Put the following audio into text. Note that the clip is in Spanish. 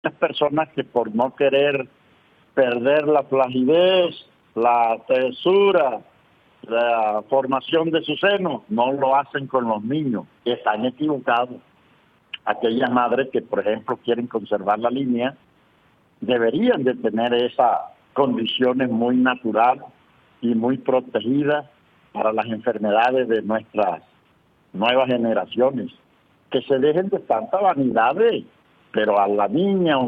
Las personas que por no querer perder la flacidez, la tersura, la formación de su seno, no lo hacen con los niños, que están equivocados. Aquellas madres que, por ejemplo, quieren conservar la línea, deberían de tener esas condiciones muy naturales y muy protegidas para las enfermedades de nuestras nuevas generaciones, que se dejen de tanta vanidad, pero a la niña